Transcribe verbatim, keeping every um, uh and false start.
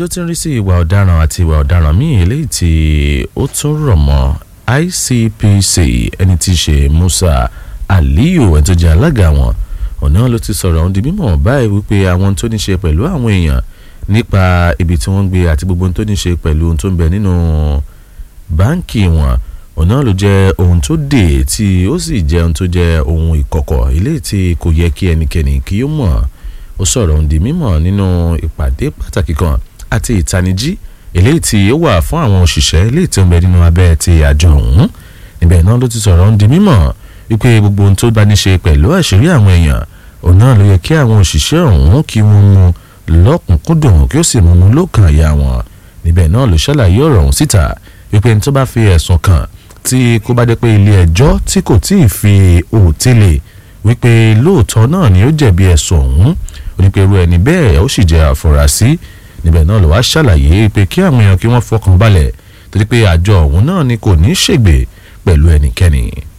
àjọ tí ń rí sí ìwà ọ̀daràn àti ìwà ọ̀daràn míì eléyìí tí ó tún rọ̀ mọ́ I C P C ẹni tí í ṣe Musa Aliyu ẹni tó jẹ́ alága wọn ọ̀nà ló ti sọ̀rọ̀ ohun di mímọ̀ báyìí wípé àwọn tó ní ṣe pẹ̀lú àwọn èèyàn nípa ibi tí wọ́n ń gbé àti gbogbo ohun tó ní ṣe pẹ̀lú ohun tó ń bẹ nínú báńkì wọn ọ̀nà ló jẹ́ ohun tó dé tí ó sì jẹ́ ohun tó jẹ́ ohun ìkọ̀kọ̀ eléyìí tí kò yẹ kí ẹnikẹ́ni kí ó mọ̀ ó sọ̀rọ̀ ohun di mímọ̀ nínú ìpàdé pàtàkì kan àti ìtanijí eléyìí tí ó wà fún àwọn òṣìṣẹ́ eléyìí tí ó ń bẹ nínú abẹ́ ti àjọ ọ̀hún níbẹ̀ náà ló ti sọ̀rọ̀ ohun di mímọ̀ wípé gbogbo ohun tó bá ní ṣe pẹ̀lú àṣírí àwọn èèyàn òun náà ló yẹ kí àwọn òṣìṣẹ́ ọ̀hún kí wọ́n mú lọ́kùnkúndùn kí ó sì mú un lọ́kàn àyà wọn níbẹ̀ náà ló ṣàlàyé ọ̀rọ̀ ọ̀hún síta wípé ní tó bá fi ẹ̀sùn kàn tí kò bá dé pé ilé ẹjọ́ tí kò tí ì fi òtélè wípé lóòótọ́ náà ni ó jẹ̀bi ẹ̀sùn ọ̀hún onípẹ̀rù ẹni bẹ́ẹ̀ ó sì jẹ́ àfúrásì níbẹ̀ náà ló wá ṣàlàyé pé kí àwọn èèyàn kí wọ́n fọkàn balẹ̀ torí pé àjọ ọ̀hún náà ni kò ní ṣègbè pẹ̀lú ẹnikẹ́ni.